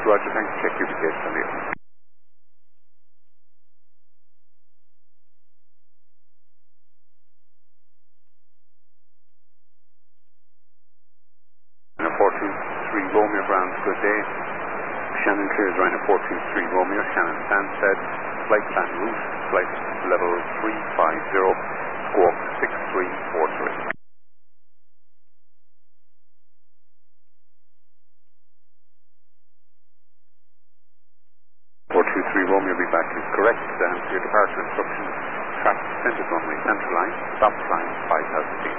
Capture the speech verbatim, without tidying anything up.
Roger, thanks. Check your tickets on the four two three Romeo Browns, good day. Shannon clears Rhino four two three Romeo, Shannon Stansted, flight plan route, flight level three five zero, squawk six three four three. four two three Romeo, be back is correct. Um, your departure instructions, track descended runway, central line, stop line five thousand feet.